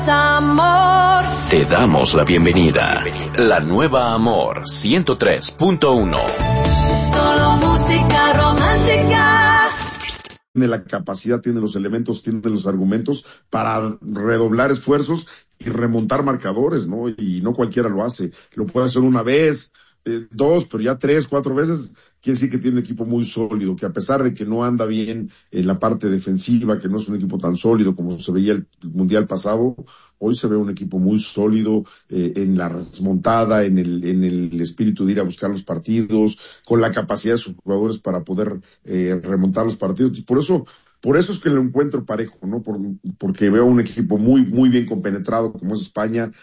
Amor. Te damos la bienvenida. La nueva Amor 103.1. Solo música romántica. Tiene la capacidad, tiene los elementos, tiene los argumentos para redoblar esfuerzos y remontar marcadores, ¿no? Y no cualquiera lo hace. Lo puede hacer una vez, dos, pero ya 3, 4 veces. Quiere decir que tiene un equipo muy sólido, que a pesar de que no anda bien en la parte defensiva, que no es un equipo tan sólido como se veía el Mundial pasado, hoy se ve un equipo muy sólido en la remontada, en el espíritu de ir a buscar los partidos, con la capacidad de sus jugadores para poder remontar los partidos. Por eso es que lo encuentro parejo, ¿no? Porque veo un equipo muy, muy bien compenetrado, como es España,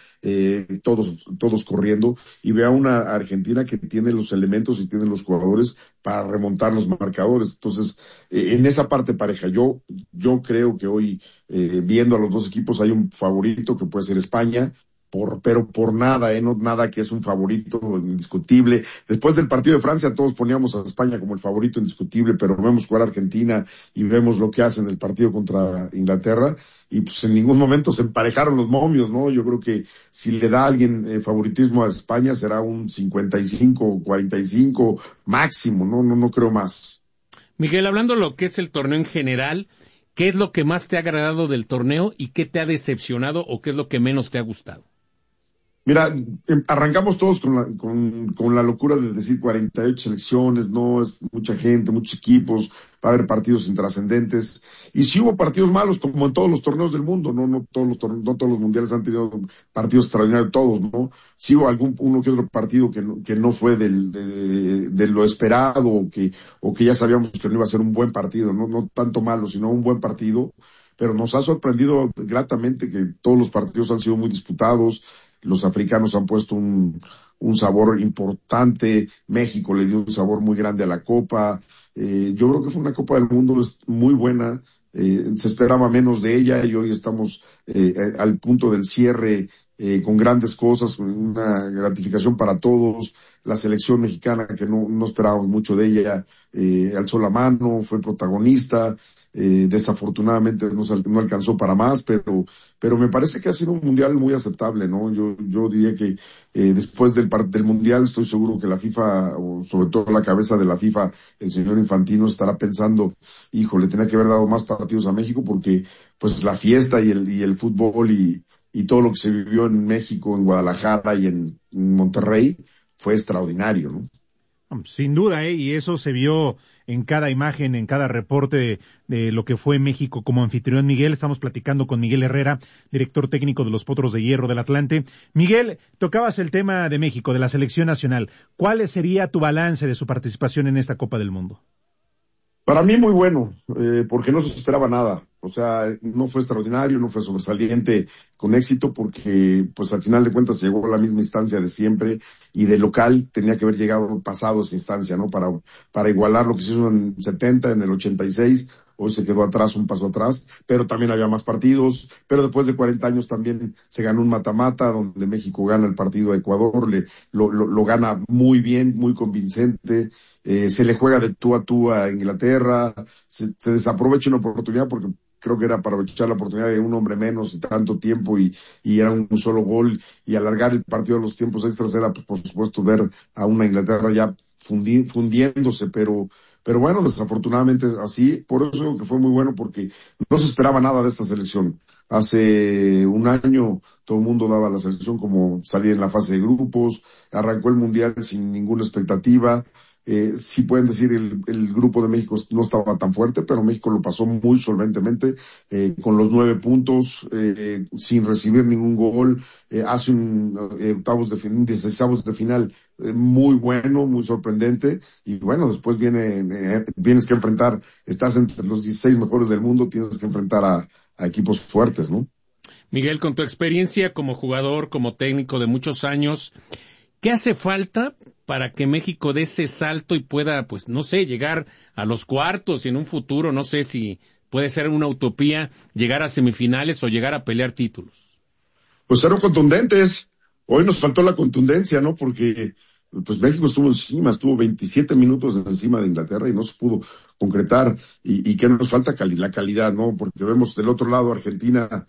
todos corriendo, y veo una Argentina que tiene los elementos y tiene los jugadores para remontar los marcadores. Entonces, en esa parte pareja, yo creo que hoy, viendo a los dos equipos, hay un favorito que puede ser España, pero por nada, no nada que es un favorito indiscutible. Después del partido de Francia todos poníamos a España como el favorito indiscutible, pero vemos jugar a Argentina y vemos lo que hacen en el partido contra Inglaterra y pues en ningún momento se emparejaron los momios, ¿no? Yo creo que si le da a alguien favoritismo a España será un 55, 45 máximo, no creo más. Miguel, hablando de lo que es el torneo en general, ¿qué es lo que más te ha agradado del torneo y qué te ha decepcionado o qué es lo que menos te ha gustado? Mira, arrancamos todos con la locura de decir 48 selecciones, no es mucha gente, muchos equipos, va a haber partidos intrascendentes. Y sí hubo partidos malos, como en todos los torneos del mundo, no todos los mundiales han tenido partidos extraordinarios, todos, ¿no? Sí hubo uno que otro partido que no fue de lo esperado, o que ya sabíamos que no iba a ser un buen partido, no tanto malo, sino un buen partido. Pero nos ha sorprendido gratamente que todos los partidos han sido muy disputados. Los africanos han puesto un sabor importante. México le dio un sabor muy grande a la Copa. Yo creo que fue una Copa del Mundo muy buena. Se esperaba menos de ella y hoy estamos al punto del cierre con grandes cosas, con una gratificación para todos. La selección mexicana, que no esperábamos mucho de ella, alzó la mano, fue protagonista. Desafortunadamente no alcanzó para más, pero me parece que ha sido un mundial muy aceptable, ¿no? Yo diría que después del mundial estoy seguro que la FIFA, o sobre todo la cabeza de la FIFA, el señor Infantino, estará pensando, híjole, tenía que haber dado más partidos a México porque pues la fiesta y el fútbol y todo lo que se vivió en México, en Guadalajara y en Monterrey fue extraordinario, ¿no? Sin duda, y eso se vio en cada imagen, en cada reporte de lo que fue México como anfitrión. Miguel, estamos platicando con Miguel Herrera, director técnico de los Potros de Hierro del Atlante. Miguel, tocabas el tema de México, de la selección nacional. ¿Cuál sería tu balance de su participación en esta Copa del Mundo? Para mí muy bueno, porque no se esperaba nada. O sea, no fue extraordinario, no fue sobresaliente con éxito, porque pues al final de cuentas llegó a la misma instancia de siempre y de local tenía que haber llegado pasado esa instancia, ¿no? Para igualar lo que se hizo en 70, en el 86, hoy se quedó atrás, un paso atrás, pero también había más partidos, pero después de 40 años también se ganó un mata-mata donde México gana el partido a Ecuador, lo gana muy bien, muy convincente, se le juega de tú a Inglaterra, se desaprovecha una oportunidad porque creo que era para aprovechar la oportunidad de un hombre menos y tanto tiempo y era un solo gol y alargar el partido a los tiempos extras era pues por supuesto ver a una Inglaterra ya fundiéndose, pero bueno, desafortunadamente así, por eso digo que fue muy bueno porque no se esperaba nada de esta selección. Hace un año todo el mundo daba a la selección como salir en la fase de grupos, arrancó el mundial sin ninguna expectativa. Sí pueden decir el grupo de México no estaba tan fuerte, pero México lo pasó muy solventemente, con los 9 puntos, sin recibir ningún gol, hace un 16avos de final muy bueno, muy sorprendente, y bueno, después tienes que enfrentar, estás entre los 16 mejores del mundo, tienes que enfrentar a equipos fuertes, ¿no? Miguel, con tu experiencia como jugador, como técnico de muchos años, ¿qué hace falta para que México dé ese salto y pueda, pues, no sé, llegar a los cuartos y en un futuro, no sé si puede ser una utopía, llegar a semifinales o llegar a pelear títulos? Pues fueron contundentes. Hoy nos faltó la contundencia, ¿no? Porque pues México estuvo 27 minutos encima de Inglaterra y no se pudo concretar. Y que nos falta la calidad, ¿no? Porque vemos del otro lado Argentina